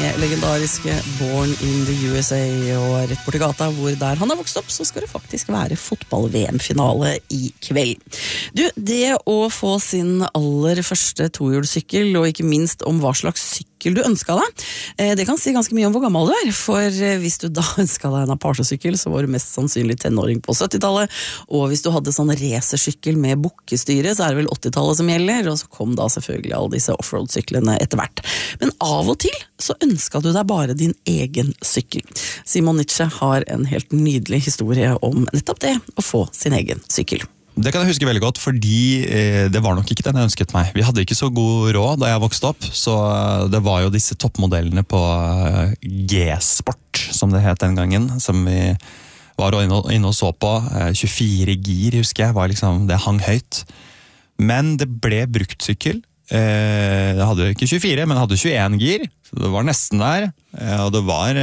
med legendariske Born in the USA, og rett bort i gata hvor der han har vokst opp, så skal det faktisk være fotball-VM-finale i kveld. Du, det å få sin aller første tohjulssykkel, og ikke minst om hva slags sykkel du ønsket deg, det kan si ganske mye om hvor gammel du er, for hvis du da ønsket deg en Apache-sykkel, så var du mest sannsynlig tenåring på 70-tallet, og hvis du hadde sånn racersykkel med bukkestyre, så er det vel 80-tallet som gjelder, og så kom da selvfølgelig alle disse offroad-syklene etter hvert. Men av og til så ønsket du deg bare din egen sykkel. Simon Nitsche har en helt nydelig historie om nettopp det, å få sin egen sykkel. Det kan jeg huske veldig godt, fordi det var nok ikke den jeg ønsket meg. Vi hadde ikke så god råd da jeg vokste opp, så det var jo disse toppmodellene på G-Sport, som det het den gangen, som vi var inne og så på. 24 gir, husker jeg, var liksom, det hang høyt. Men det ble bruktsykkel. Det hadde ikke 24, men hadde 21 gir, så det var nesten der, og det var